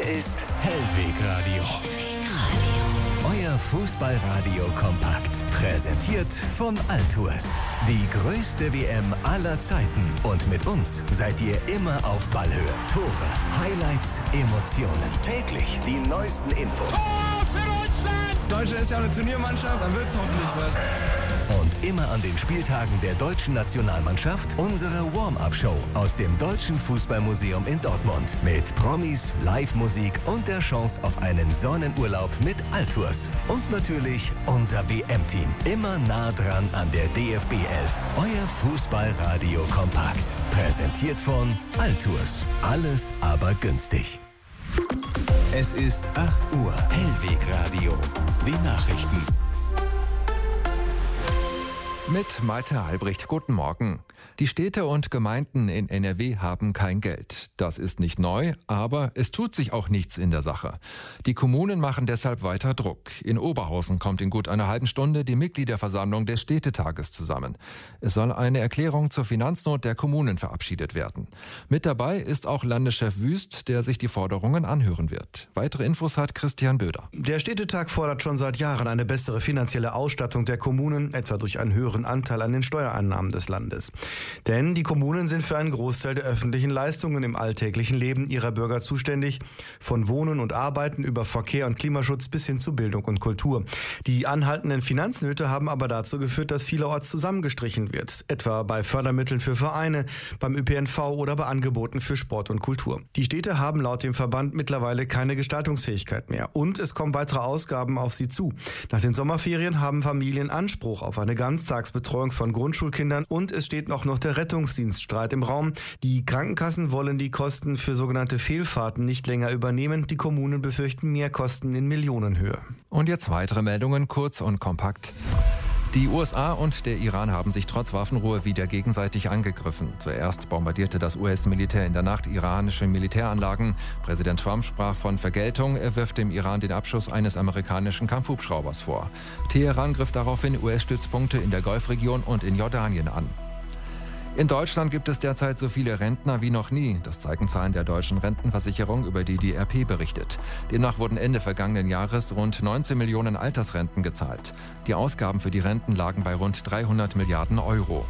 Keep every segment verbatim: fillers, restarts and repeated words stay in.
ist Hellwegradio. Euer Fußballradio kompakt. Präsentiert von Altours. Die größte W M aller Zeiten. Und mit uns seid ihr immer auf Ballhöhe. Tore, Highlights, Emotionen. Täglich die neuesten Infos. Tor für Deutschland! Deutschland ist ja eine Turniermannschaft, dann wird's hoffentlich was. Und immer an den Spieltagen der deutschen Nationalmannschaft unsere Warm-Up-Show aus dem Deutschen Fußballmuseum in Dortmund. Mit Promis, Live-Musik und der Chance auf einen Sonnenurlaub mit Altours. Und natürlich unser W M-Team. Immer nah dran an der D F B elf. Euer Fußballradio kompakt. Präsentiert von Altours. Alles aber günstig. Es ist acht Uhr. Hellwegradio. Die Nachrichten. Mit Malte Albrecht, guten Morgen. Die Städte und Gemeinden in N R W haben kein Geld. Das ist nicht neu, aber es tut sich auch nichts in der Sache. Die Kommunen machen deshalb weiter Druck. In Oberhausen kommt in gut einer halben Stunde die Mitgliederversammlung des Städtetages zusammen. Es soll eine Erklärung zur Finanznot der Kommunen verabschiedet werden. Mit dabei ist auch Landeschef Wüst, der sich die Forderungen anhören wird. Weitere Infos hat Christian Böder. Der Städtetag fordert schon seit Jahren eine bessere finanzielle Ausstattung der Kommunen, etwa durch einen höheren Anteil an den Steuereinnahmen des Landes. Denn die Kommunen sind für einen Großteil der öffentlichen Leistungen im alltäglichen Leben ihrer Bürger zuständig, von Wohnen und Arbeiten über Verkehr und Klimaschutz bis hin zu Bildung und Kultur. Die anhaltenden Finanznöte haben aber dazu geführt, dass vielerorts zusammengestrichen wird, etwa bei Fördermitteln für Vereine, beim Ö P N V oder bei Angeboten für Sport und Kultur. Die Städte haben laut dem Verband mittlerweile keine Gestaltungsfähigkeit mehr und es kommen weitere Ausgaben auf sie zu. Nach den Sommerferien haben Familien Anspruch auf eine Ganztagsbetreuung von Grundschulkindern und es steht auch noch der Rettungsdienststreit im Raum. Die Krankenkassen wollen die Kosten für sogenannte Fehlfahrten nicht länger übernehmen. Die Kommunen befürchten Mehrkosten in Millionenhöhe. Und jetzt weitere Meldungen, kurz und kompakt. Die U S A und der Iran haben sich trotz Waffenruhe wieder gegenseitig angegriffen. Zuerst bombardierte das U S-Militär in der Nacht iranische Militäranlagen. Präsident Trump sprach von Vergeltung. Er wirft dem Iran den Abschuss eines amerikanischen Kampfhubschraubers vor. Teheran griff daraufhin U S-Stützpunkte in der Golfregion und in Jordanien an. In Deutschland gibt es derzeit so viele Rentner wie noch nie. Das zeigen Zahlen der deutschen Rentenversicherung, über die die R P berichtet. Demnach wurden Ende vergangenen Jahres rund neunzehn Millionen Altersrenten gezahlt. Die Ausgaben für die Renten lagen bei rund dreihundert Milliarden Euro.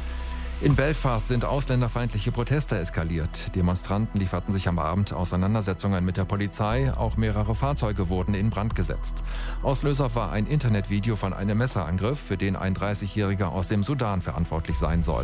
In Belfast sind ausländerfeindliche Proteste eskaliert. Demonstranten lieferten sich am Abend Auseinandersetzungen mit der Polizei. Auch mehrere Fahrzeuge wurden in Brand gesetzt. Auslöser war ein Internetvideo von einem Messerangriff, für den ein dreißigjähriger aus dem Sudan verantwortlich sein soll.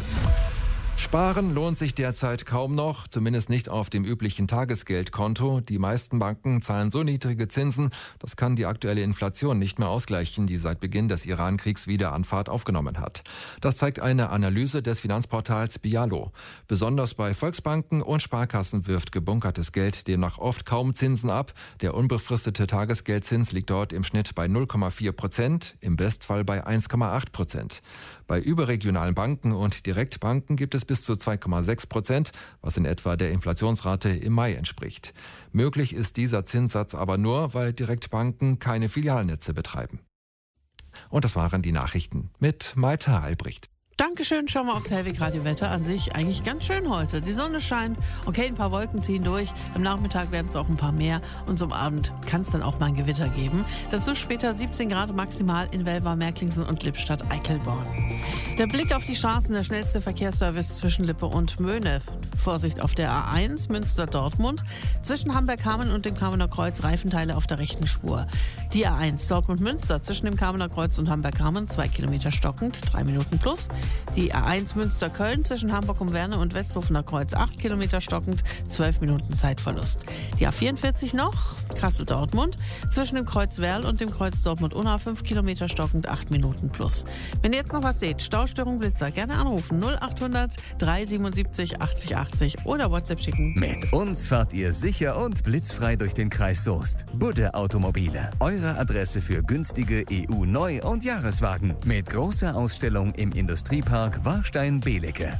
Sparen lohnt sich derzeit kaum noch, zumindest nicht auf dem üblichen Tagesgeldkonto. Die meisten Banken zahlen so niedrige Zinsen, das kann die aktuelle Inflation nicht mehr ausgleichen, die seit Beginn des Iran-Kriegs wieder an Fahrt aufgenommen hat. Das zeigt eine Analyse des Finanzportals Bialo. Besonders bei Volksbanken und Sparkassen wirft gebunkertes Geld demnach oft kaum Zinsen ab. Der unbefristete Tagesgeldzins liegt dort im Schnitt bei null Komma vier Prozent, im Bestfall bei eins Komma acht Prozent. Bei überregionalen Banken und Direktbanken gibt es bis zu zwei Komma sechs Prozent, was in etwa der Inflationsrate im Mai entspricht. Möglich ist dieser Zinssatz aber nur, weil Direktbanken keine Filialnetze betreiben. Und das waren die Nachrichten mit Malte Albrecht. Dankeschön, schauen wir aufs Hellwegradio-Wetter. An sich eigentlich ganz schön heute. Die Sonne scheint, okay, ein paar Wolken ziehen durch. Am Nachmittag werden es auch ein paar mehr und zum Abend kann es dann auch mal ein Gewitter geben. Dazu später siebzehn Grad maximal in Welver, Märklingsen und Lippstadt-Eickelborn. Der Blick auf die Straßen, der schnellste Verkehrsservice zwischen Lippe und Möhne. Vorsicht auf der A eins Münster-Dortmund. Zwischen Hamberg-Hameln und dem Kamener Kreuz Reifenteile auf der rechten Spur. Die A eins Dortmund-Münster zwischen dem Kamener Kreuz und Hamberg-Hameln zwei Kilometer stockend, drei Minuten plus. Die A eins Münster-Köln zwischen Hamburg um Werne und Westhofener Kreuz acht Kilometer stockend, zwölf Minuten Zeitverlust. Die A vierundvierzig noch, Kassel-Dortmund, zwischen dem Kreuz Werl und dem Kreuz Dortmund-Unna fünf Kilometer stockend, acht Minuten plus. Wenn ihr jetzt noch was seht, Staustörung, Blitzer, gerne anrufen null achthundert dreihundertsiebenundsiebzig achtzig achtzig oder WhatsApp schicken. Mit uns fahrt ihr sicher und blitzfrei durch den Kreis Soest. Budde Automobile, eure Adresse für günstige E U-Neu- und Jahreswagen. Mit großer Ausstellung im Industriepark Warstein-Belecke.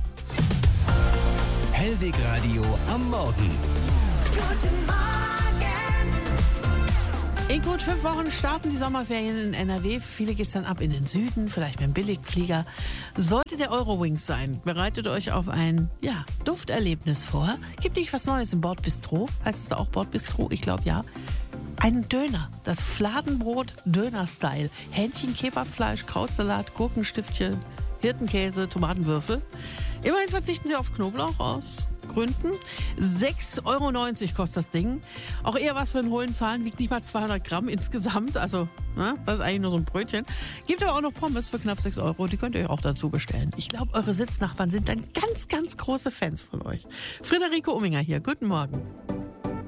Hellwegradio am Morgen. Guten Morgen. In gut fünf Wochen starten die Sommerferien in N R W. Für viele geht es dann ab in den Süden, vielleicht mit dem Billigflieger. Sollte der Eurowings sein, bereitet euch auf ein ja, Dufterlebnis vor. Gibt nicht was Neues im Bordbistro? Heißt es da auch Bordbistro? Ich glaube ja. Einen Döner, das Fladenbrot Döner-Style. Hähnchen, Kebabfleisch, Krautsalat, Gurkenstiftchen, Hirtenkäse, Tomatenwürfel. Immerhin verzichten sie auf Knoblauch aus Gründen. sechs Euro neunzig kostet das Ding. Auch eher was für einen hohlen Zahlen, wiegt nicht mal zweihundert Gramm insgesamt. Also, ne, das ist eigentlich nur so ein Brötchen. Gibt aber auch noch Pommes für knapp sechs Euro. Die könnt ihr euch auch dazu bestellen. Ich glaube, eure Sitznachbarn sind dann ganz, ganz große Fans von euch. Friederike Umminger hier. Guten Morgen.